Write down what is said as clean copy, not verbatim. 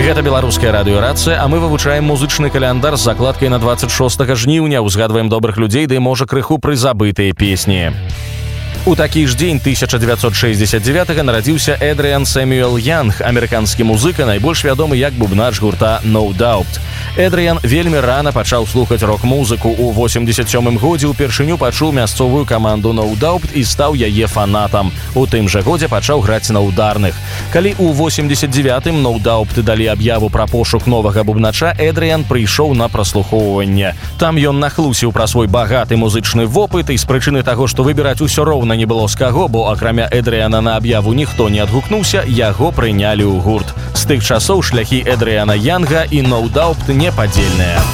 Гэта беларуская радыёрацыя, а мы вывучаем музычны каляндар з закладкай на 26 жніўня, узгадваем добрых людзей, ды можа крыху прызабытыя песні. У такі ж дзень 1969 нарадзіўся Эдрыан Сэмюэл Янг, амерыканскі музыка, найбольш вядомы як бубнач гурта No Doubt. Эдрыан вельмі рана пачаў слухаць рок-музыку. У 87 годзе ўпершыню пачуў мясцовую каманду No Doubt і стаў яе фанатам. У тым жа годзе пачаў граць на ўдарных. Калі у 89-м No Doubt далі аб'яву пра пошук новага бубнача, Эдрыан прыйшоў на праслухоўванне. Там ён нахлусіў пра свой багаты музычны вопыт і з прычыны таго, што выбіраць усё роўна не было з каго, бо акрамя Эдрыана на аб'яву ніхто не адгукнуўся, яго прынялі ў гурт. З тых часоў шляхі Эдрыана Янга і No Doubt непадзельныя.